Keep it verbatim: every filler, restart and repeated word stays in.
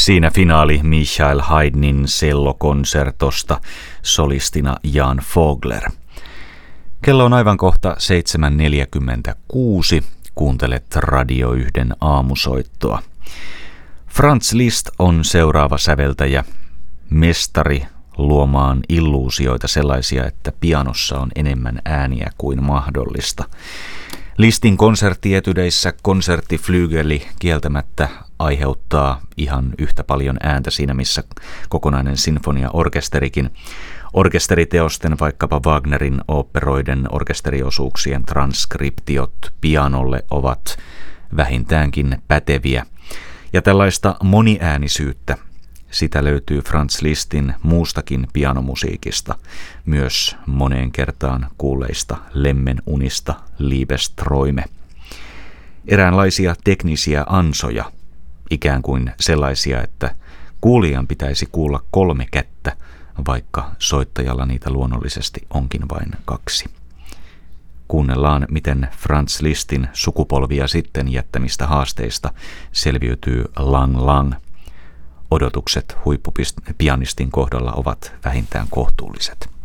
Siinä finaali Michael Haydnin cellokonsertosta, solistina Jan Vogler. Kello on aivan kohta seitsemän neljäkymmentäkuusi. Kuuntelet Radio yhden aamusoittoa. Franz Liszt on seuraava säveltäjä, mestari luomaan illuusioita sellaisia, että pianossa on enemmän ääniä kuin mahdollista. Listin konserttietydeissä konserttiflygeli kieltämättä aiheuttaa ihan yhtä paljon ääntä siinä, missä kokonainen sinfoniaorkesterikin. Orkesteriteosten, vaikkapa Wagnerin oopperoiden orkesteriosuuksien transkriptiot pianolle ovat vähintäänkin päteviä. Ja tällaista moniäänisyyttä, sitä löytyy Franz Lisztin muustakin pianomusiikista, myös moneen kertaan kuulleista Lemmenunista, Liebesträume. Eräänlaisia teknisiä ansoja, ikään kuin sellaisia, että kuulijan pitäisi kuulla kolme kättä, vaikka soittajalla niitä luonnollisesti onkin vain kaksi. Kuunnellaan, miten Franz Lisztin sukupolvia sitten jättämistä haasteista selviytyy Lang Lang. Odotukset huippupianistin kohdalla ovat vähintään kohtuulliset.